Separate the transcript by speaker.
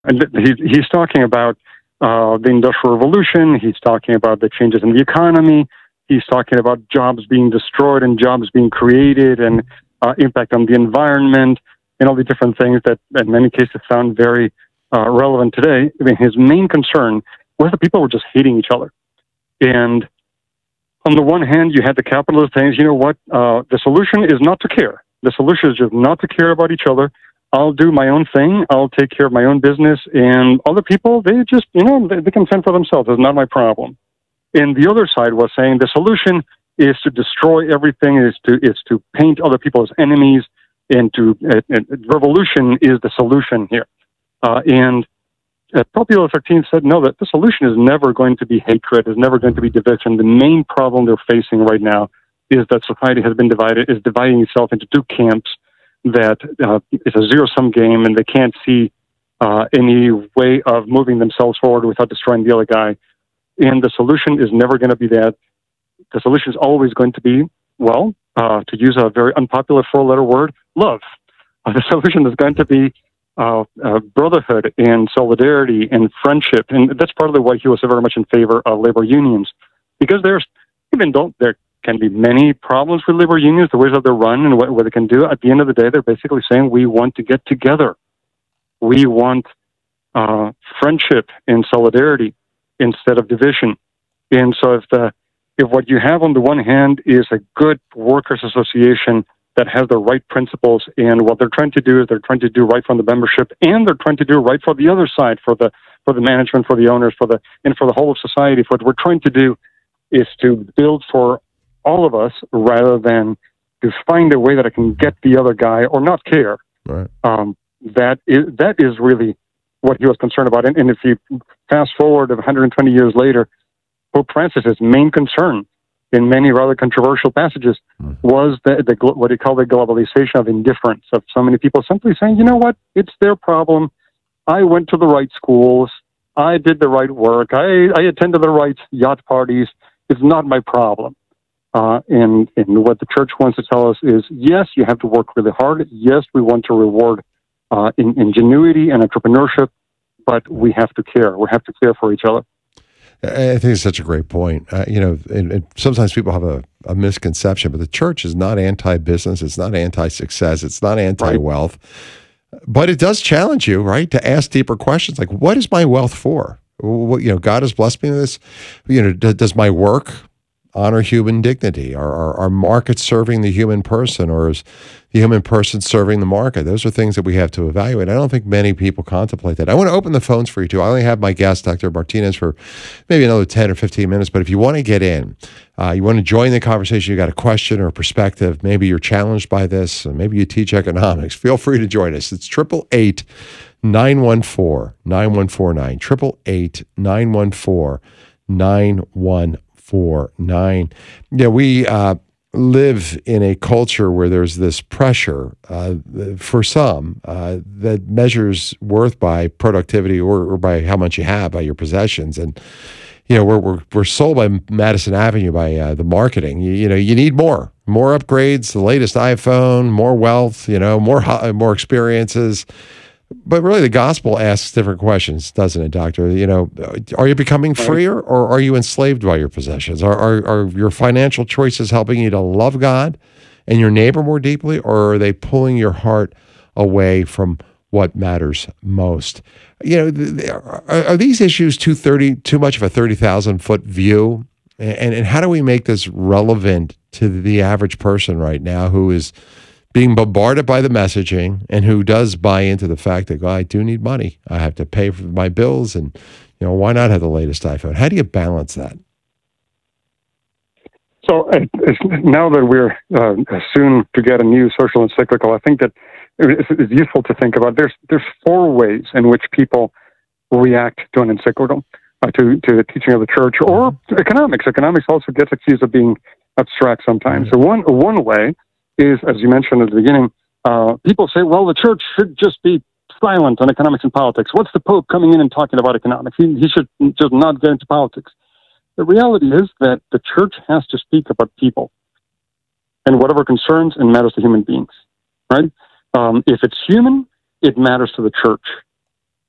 Speaker 1: And he's talking about the Industrial Revolution. He's talking about the changes in the economy. He's talking about jobs being destroyed and jobs being created, and impact on the environment, and all the different things that in many cases sound very relevant today. I mean, his main concern was that people were just hating each other. And on the one hand, you had the capitalist saying, you know what, the solution is not to care. The solution is just not to care about each other. I'll do my own thing. I'll take care of my own business. And other people, they just, they can fend for themselves. It's not my problem. And the other side was saying the solution is to destroy everything, is to paint other people as enemies, and revolution is the solution here. And Pope Leo XIII said, no, that the solution is never going to be hatred, is never going to be division. The main problem they're facing right now is that society has been dividing itself into two camps, that it's a zero-sum game, and they can't see any way of moving themselves forward without destroying the other guy. And the solution is never going to be that. The solution is always going to be, to use a very unpopular four-letter word, love. The solution is going to be brotherhood and solidarity and friendship. And that's partly why he was very much in favor of labor unions. Because even though there can be many problems with labor unions, the ways that they're run and what they can do, at the end of the day, they're basically saying, we want to get together. We want friendship and solidarity instead of division. And so if what you have on the one hand is a good workers' association that has the right principles, and what they're trying to do is they're trying to do right for the membership, and they're trying to do right for the other side, for the management, for the owners, for the whole of society. What we're trying to do is to build for all of us rather than to find a way that I can get the other guy or not care.
Speaker 2: Right.
Speaker 1: That is really what he was concerned about. And if you fast forward 120 years later, Pope Francis's main concern in many rather controversial passages was what he called the globalization of indifference, of so many people simply saying, you know what, it's their problem. I went to the right schools. I did the right work. I attended the right yacht parties. It's not my problem. And what the church wants to tell us is, yes, you have to work really hard. Yes, we want to reward ingenuity and entrepreneurship, but we have to care. We have to care for each other.
Speaker 2: I think it's such a great point. And sometimes people have a misconception, but the church is not anti-business. It's not anti-success. It's not anti-wealth. Right. But it does challenge you, right, to ask deeper questions like, what is my wealth for? God has blessed me with this. Does my work honor human dignity? Are markets serving the human person, or is the human person serving the market? Those are things that we have to evaluate. I don't think many people contemplate that. I want to open the phones for you, too. I only have my guest, Dr. Martinez, for maybe another 10 or 15 minutes, but if you want to get in, you want to join the conversation, you got a question or a perspective, maybe you're challenged by this, maybe you teach economics, feel free to join us. It's 888-914-9149, 888-914-9149. We live in a culture where there's this pressure for some that measures worth by productivity or by how much you have, by your possessions. And we're sold by Madison Avenue by the marketing. You need more upgrades, the latest iPhone, more wealth, more experiences. But really, the gospel asks different questions, doesn't it, Doctor? Are you becoming freer, or are you enslaved by your possessions? Are your financial choices helping you to love God and your neighbor more deeply, or are they pulling your heart away from what matters most? Are these issues too much of a 30,000-foot view? And how do we make this relevant to the average person right now who is being bombarded by the messaging and who does buy into the fact that, I do need money. I have to pay for my bills, and why not have the latest iPhone? How do you balance that?
Speaker 1: So now that we're soon to get a new social encyclical, I think that it's useful to think about. There's four ways in which people react to an encyclical, to the teaching of the church, or economics. Economics also gets accused of being abstract sometimes. So one way is, as you mentioned at the beginning, people say, well, the church should just be silent on economics and politics. What's the Pope coming in and talking about economics? He should just not get into politics. The reality is that the church has to speak about people and whatever concerns and matters to human beings, right? If it's human, it matters to the church.